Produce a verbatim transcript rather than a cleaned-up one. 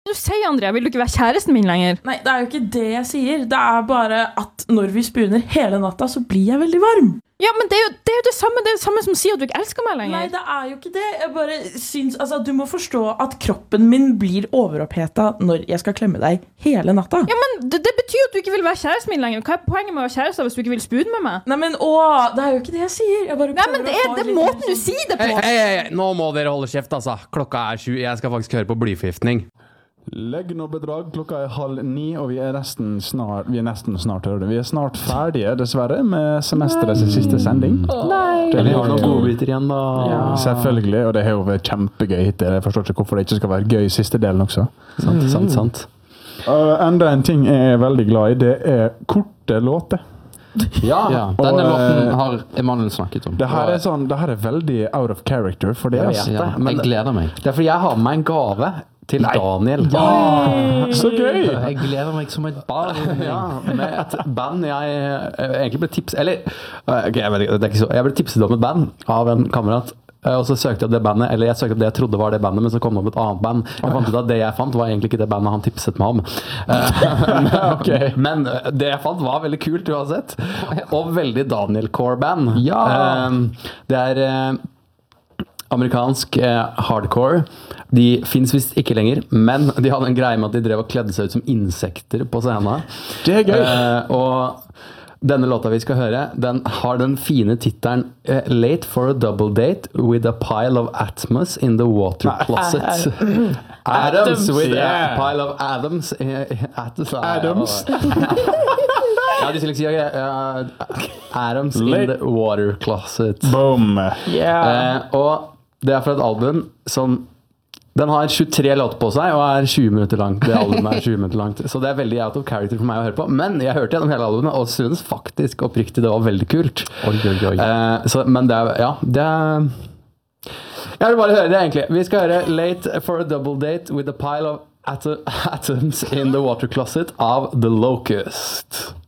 Du sier, Andrea, vil du ikke være kjæresten min lenger? Nei, det er jo ikke det jeg sier. Det er bare at når vi spuner hele natta, så blir jeg veldig varm. Ja, men det er jo det, er jo det samme Det er jo det samme som å si at du ikke elsker meg lenger. Nei, det er jo ikke det. Jeg bare syns, altså, du må forstå at kroppen min blir overopphetet når jeg skal klemme deg hele natta. Ja, men det, det betyr jo at du ikke vil være kjæresten min lenger. Hva er poenget med å være kjæreste hvis du ikke vil spune med meg? Nei, men å, det er jo ikke det jeg sier. Jeg bare Nei, men det er, det er måten du sier det på. Hei, hei, hei, nå må dere holde kjeft, altså. Klokka er sju. Jeg skal faktisk høre på blyforgiftning. Legg nå bedrag, klokka er halv ni, og vi er nesten snart, vi er nesten snart, hører du. Vi er snart ferdige, dessverre, med semesterets siste sending. Nei. Det Vi har noen godbiter igjen, da. Ja. Selvfølgelig, og det har jo vært kjempegøy hittil. Jeg forstår ikke hvorfor det ikke skal være gøy i siste delen også. Sant, sant, sant. Uh, enda en ting jeg er veldig glad i, det er korte låter. Ja, Ja. denne Og, låten eh, har Emanuel snakket om. Det her er, sånn, det her er veldig out of character for det. Jeg Altså. vet Ja, det, men jeg gleder meg. det er fordi jeg har med meg en gave til Daniel. Så gøy! Jeg gleder meg som et barn. Ja, med et band jeg eh, egentlig ble tipset Eller, eh, ok, jeg vet ikke, det er ikke så Jeg ble tipset om et band av en kamerat. eh, Og så søkte jeg opp det bandet, eller jeg søkte opp det jeg trodde var det bandet, men så kom det opp et annet band. Jeg fant ut at det jeg fant var egentlig ikke det bandet han tipset meg om. Eh, Men eh, det jeg fant var veldig kult uansett. Og veldig Daniel Core-band. Ja. Eh, Det er eh, amerikansk eh, hardcore. De finnes visst ikke lenger, men de hadde en greie med at de drev og kledde seg ut som insekter på scenen. Det er gøy. Eh, og denne låta vi skal høre, den har den fine tittelen eh, Late for a double date with a pile of Atmos in the water closet. Adams, Adams, with yeah. a pile of Adams. eh, Atos, eh, Adams. Ja, dysleksia. Uh, Adams in Late. the water closet. Boom. Eh, og det er fra et album som den har tjuetre låter på seg og er tjue minutter langt. Det albumet er tjue minutter langt. Så det er veldig out of character for meg å høre på. Men jeg hørte gjennom hele albumet og synes faktisk oppriktig det var veldig kult. Oi, oi, oi. Eh, så, men det er, ja, det er Jeg vil bare høre det egentlig. Vi skal høre Late for a double date with a pile of atom atoms in the water closet av The Locust.